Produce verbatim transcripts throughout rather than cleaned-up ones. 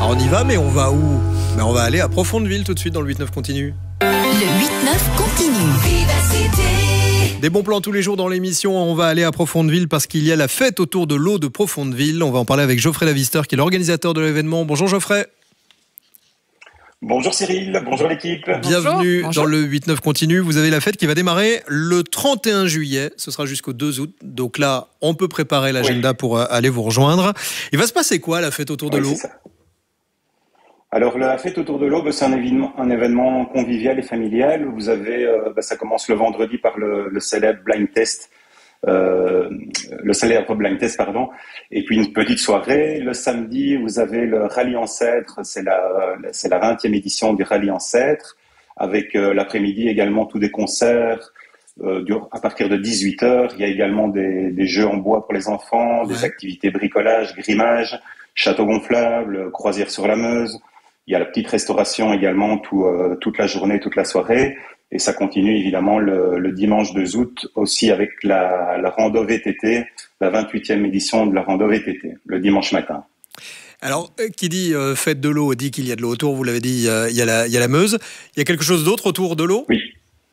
Alors on y va, mais on va où? Ben on va aller à Profondeville tout de suite dans le huit neuf continue. Le huit neuf continue. Vivacité. Des bons plans tous les jours dans l'émission. On va aller à Profondeville parce qu'il y a la fête autour de l'eau de Profondeville. On va en parler avec Geoffrey Lavister qui est l'organisateur de l'événement. Bonjour Geoffrey. Bonjour Cyril, bonjour l'équipe. Bienvenue bonjour. dans le huit neuf continue. Vous avez la fête qui va démarrer le trente et un juillet. Ce sera jusqu'au deux août. Donc là, on peut préparer l'agenda oui. pour aller vous rejoindre. Il va se passer quoi la fête autour de oui, l'eau? Alors la fête autour de l'eau, c'est un événement, un événement convivial et familial. Vous avez, euh, bah, ça commence le vendredi par le, le célèbre blind test. Euh, le célèbre blind test, pardon, et puis une petite soirée. Le samedi, vous avez le rallye ancêtre, c'est la, c'est la vingtième édition du rallye ancêtre, avec euh, l'après-midi également tous des concerts euh, à partir de dix-huit heures. Il y a également des, des jeux en bois pour les enfants, ouais. des activités bricolage, grimage, château gonflable, croisière sur la Meuse. Il y a la petite restauration également tout, euh, toute la journée, toute la soirée. Et ça continue évidemment le, le dimanche deux août aussi avec la, la rando V T T, la vingt-huitième édition de la rando V T T, le dimanche matin. Alors, qui dit euh, fête de l'eau dit qu'il y a de l'eau autour, vous l'avez dit, euh, il, y a la, il y a la Meuse. Il y a quelque chose d'autre autour de l'eau? Oui.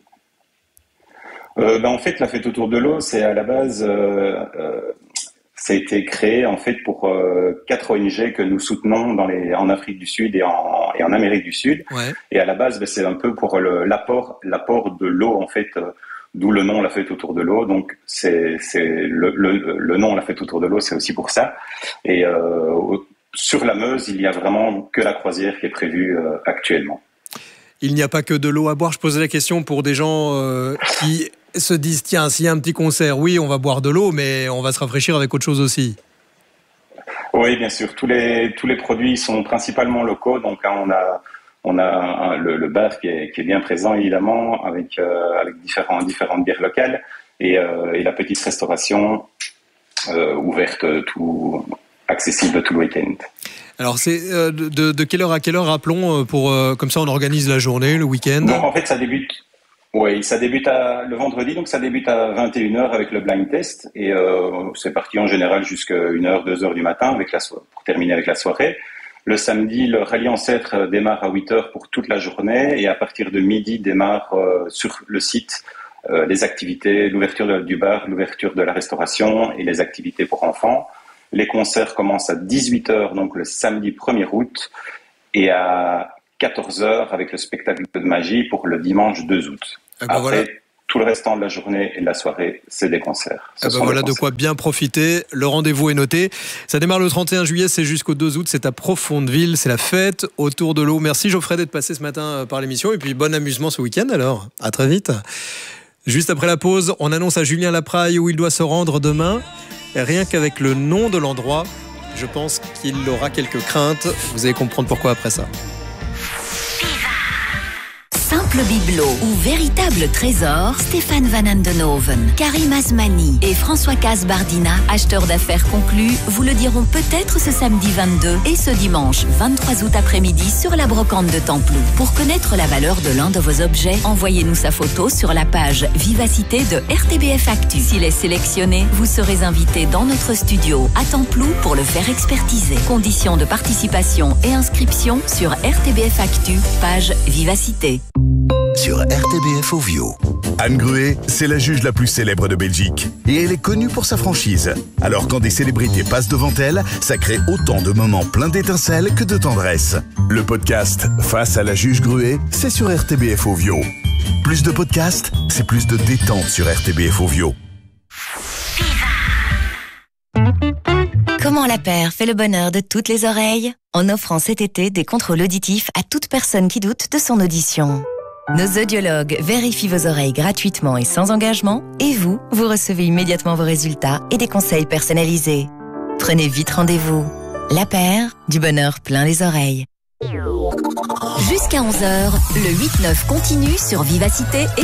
Euh, ben, en fait, la fête autour de l'eau, c'est à la base... Euh, euh, ça a été créé en fait pour euh, quatre O N G que nous soutenons dans les, en Afrique du Sud et en, et en Amérique du Sud. Ouais. Et à la base, ben, c'est un peu pour le, l'apport, l'apport de l'eau en fait, euh, d'où le nom La Fête autour de l'eau. Donc c'est, c'est le, le, le nom La Fête autour de l'eau, c'est aussi pour ça. Et euh, sur la Meuse, il y a vraiment que la croisière qui est prévue euh, actuellement. Il n'y a pas que de l'eau à boire. Je posais la question pour des gens euh, qui se disent tiens, s'il y a un petit concert, oui, on va boire de l'eau, mais on va se rafraîchir avec autre chose aussi. Oui, bien sûr. Tous les tous les produits sont principalement locaux. Donc hein, on a on a un, le, le bar qui est qui est bien présent évidemment avec euh, avec différents différentes bières locales et euh, et la petite restauration euh, ouverte tout accessible tout le week-end. Alors c'est euh, de de quelle heure à quelle heure, rappelons, pour euh, comme ça on organise la journée, le week-end. Donc en fait ça débute. Oui, ça débute à, le vendredi, donc ça débute à vingt et une heures avec le blind test et euh, c'est parti en général jusqu'à une heure, deux heures du matin avec la so- pour terminer avec la soirée. Le samedi, le rallye ancêtre démarre à huit heures pour toute la journée et à partir de midi démarre euh, sur le site euh, les activités, l'ouverture de, du bar, l'ouverture de la restauration et les activités pour enfants. Les concerts commencent à dix-huit heures, donc le samedi premier août et à quatorze heures avec le spectacle de magie pour le dimanche deux août. Ah bah Après, voilà. Tout le restant de la journée et de la soirée, c'est des concerts. Ah bah voilà de quoi bien profiter. Le rendez-vous est noté. Ça démarre le trente et un juillet, c'est jusqu'au deux août. C'est à Profondeville, c'est la fête autour de l'eau. Merci Geoffrey d'être passé ce matin par l'émission. Et puis bon amusement ce week-end alors. À très vite. Juste après la pause, on annonce à Julien Lapraille où il doit se rendre demain. Et rien qu'avec le nom de l'endroit, je pense qu'il aura quelques craintes. Vous allez comprendre pourquoi après ça. Simple bibelot ou véritable trésor, Stéphane Van Andenoven, Karim Asmani et François Casbardina, acheteurs d'affaires conclus, vous le diront peut-être ce samedi vingt-deux et ce dimanche vingt-trois août après-midi sur la brocante de Templou. Pour connaître la valeur de l'un de vos objets, envoyez-nous sa photo sur la page Vivacité de R T B F Actu. S'il est sélectionné, vous serez invité dans notre studio à Templou pour le faire expertiser. Conditions de participation et inscription sur R T B F Actu, page Vivacité. Sur R T B F Ovio. Anne Gruet, c'est la juge la plus célèbre de Belgique. Et elle est connue pour sa franchise. Alors quand des célébrités passent devant elle, ça crée autant de moments pleins d'étincelles que de tendresse. Le podcast Face à la juge Gruet, c'est sur R T B F Ovio. Plus de podcasts, c'est plus de détente sur R T B F Ovio. Comment la paire fait le bonheur de toutes les oreilles? En offrant cet été des contrôles auditifs à toute personne qui doute de son audition. Nos audiologues vérifient vos oreilles gratuitement et sans engagement, et vous, vous recevez immédiatement vos résultats et des conseils personnalisés. Prenez vite rendez-vous. La paire, du bonheur plein les oreilles. Jusqu'à onze heures, le huit neuf continue sur Vivacité et